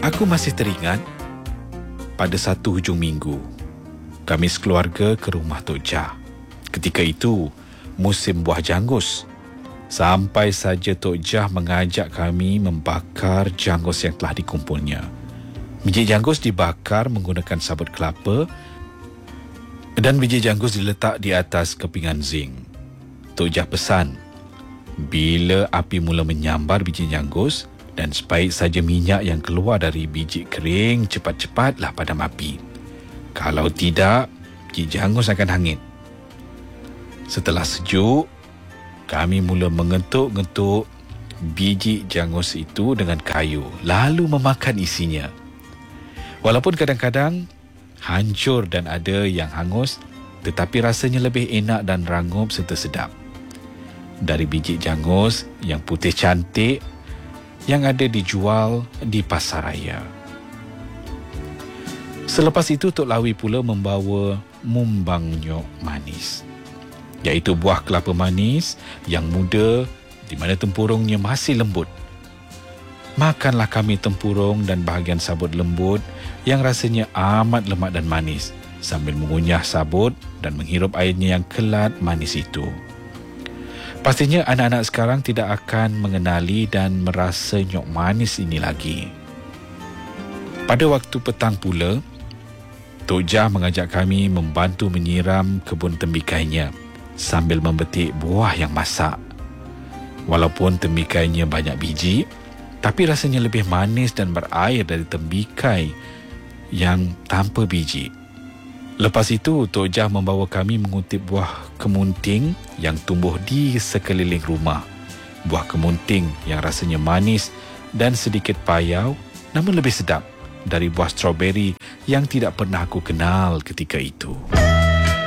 Aku masih teringat pada satu hujung minggu, kami sekeluarga ke rumah Tok Jah. Ketika itu, musim buah janggus. Sampai saja Tok Jah mengajak kami membakar janggus yang telah dikumpulnya. Biji janggus dibakar menggunakan sabut kelapa dan biji janggus diletak di atas kepingan zinc. Tok Jah pesan, bila api mula menyambar biji janggus dan sebaik saja minyak yang keluar dari biji kering, cepat-cepatlah padam api. Kalau tidak, biji janggus akan hangit. Setelah sejuk, kami mula mengetuk-ngetuk biji janggus itu dengan kayu, lalu memakan isinya. Walaupun kadang-kadang hancur dan ada yang hangus, tetapi rasanya lebih enak dan rangup serta sedap. Dari biji janggus yang putih cantik yang ada dijual di pasaraya. Selepas itu, Tok Lawi pula membawa mumbang nyok manis, iaitu buah kelapa manis yang muda di mana tempurungnya masih lembut. Makanlah kami tempurung dan bahagian sabut lembut yang rasanya amat lemak dan manis sambil mengunyah sabut dan menghirup airnya yang kelat manis itu. Pastinya anak-anak sekarang tidak akan mengenali dan merasa nyok manis ini lagi. Pada waktu petang pula, Tok Jah mengajak kami membantu menyiram kebun tembikainya sambil memetik buah yang masak. Walaupun tembikainya banyak biji, tapi rasanya lebih manis dan berair dari tembikai yang tanpa biji. Lepas itu, Tok Jah membawa kami mengutip buah kemunting yang tumbuh di sekeliling rumah. Buah kemunting yang rasanya manis dan sedikit payau, namun lebih sedap dari buah stroberi yang tidak pernah aku kenal ketika itu.